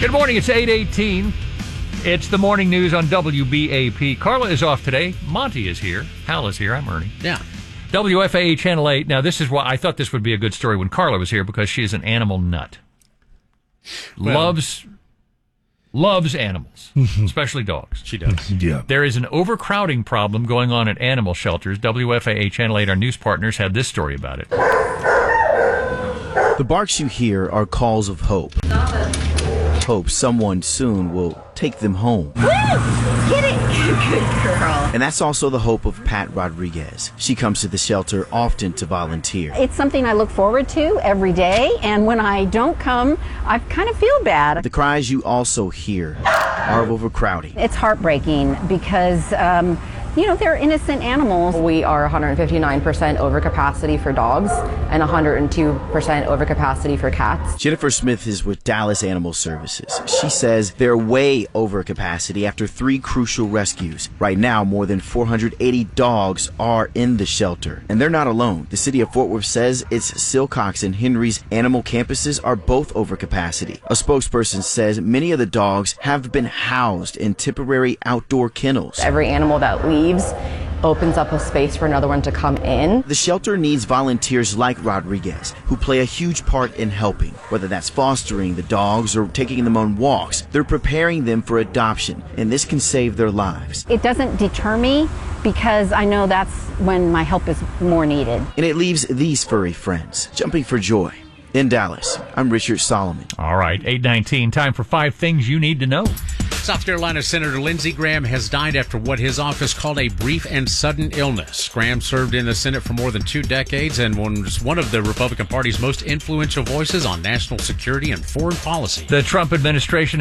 Good morning. It's 8:18. It's the morning news on WBAP. Carla is off today. Monty is here. Hal is here. I'm Ernie. Yeah. WFAA Channel 8. Now, this is why I thought this would be a good story when Carla was here, because she is an animal nut. Loves animals, especially dogs. She does. Yeah. There is an overcrowding problem going on at animal shelters. WFAA Channel 8, our news partners, had this story about it. The barks you hear are calls of hope. Hope someone soon will take them home. Woo! Get it! Good girl. And that's also the hope of Pat Rodriguez. She comes to the shelter often to volunteer. It's something I look forward to every day, and when I don't come, I kind of feel bad. The cries you also hear are of overcrowding. It's heartbreaking because, they're innocent animals. We are 159% overcapacity for dogs and 102% overcapacity for cats. Jennifer Smith is with Dallas Animal Services. She says they're way over capacity after 3 crucial rescues. Right now, more than 480 dogs are in the shelter. And they're not alone. The city of Fort Worth says its Silcox and Henry's animal campuses are both over capacity. A spokesperson says many of the dogs have been housed in temporary outdoor kennels. Every animal that leaves opens up a space for another one to come in. The shelter needs volunteers like Rodriguez, who play a huge part in helping. Whether that's fostering the dogs or taking them on walks, they're preparing them for adoption, and this can save their lives. It doesn't deter me because I know that's when my help is more needed. And it leaves these furry friends jumping for joy. In Dallas, I'm Richard Solomon. All right, 8:19. Time for 5 things you need to know. South Carolina Senator Lindsey Graham has died after what his office called a brief and sudden illness. Graham served in the Senate for more than 2 decades and was one of the Republican Party's most influential voices on national security and foreign policy. The Trump administration